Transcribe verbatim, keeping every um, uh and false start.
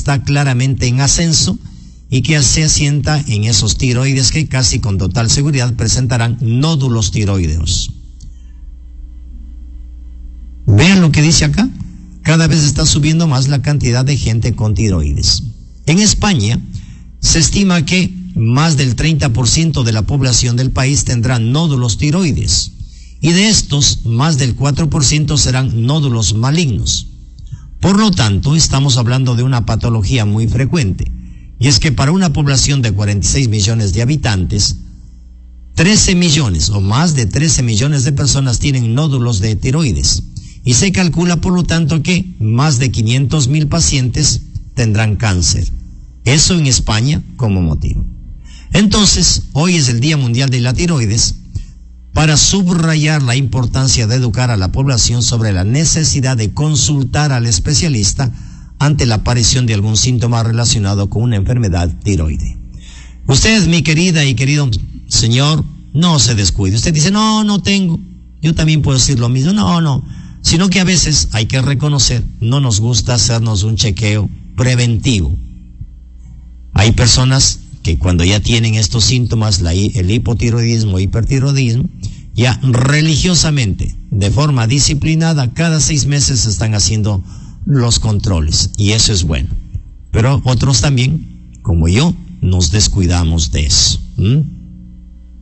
está claramente en ascenso y que se asienta en esos tiroides que casi con total seguridad presentarán nódulos tiroideos. Vean lo que dice acá. Cada vez está subiendo más la cantidad de gente con tiroides. En España se estima que más del treinta por ciento de la población del país tendrá nódulos tiroides, y de estos, más del cuatro por ciento serán nódulos malignos. Por lo tanto, estamos hablando de una patología muy frecuente, y es que para una población de cuarenta y seis millones de habitantes, trece millones o más de trece millones de personas tienen nódulos de tiroides, y se calcula por lo tanto que más de quinientos mil pacientes tendrán cáncer. Eso en España como motivo. Entonces, hoy es el Día Mundial de la Tiroides, para subrayar la importancia de educar a la población sobre la necesidad de consultar al especialista ante la aparición de algún síntoma relacionado con una enfermedad tiroide. Usted, mi querida y querido señor, no se descuide. Usted dice, no, no tengo. Yo también puedo decir lo mismo. No, no. Sino que a veces hay que reconocer, no nos gusta hacernos un chequeo preventivo. Hay personas que cuando ya tienen estos síntomas, la, el hipotiroidismo, hipertiroidismo, ya religiosamente, de forma disciplinada, cada seis meses están haciendo los controles, y eso es bueno. Pero otros también, como yo, nos descuidamos de eso. ¿Mm?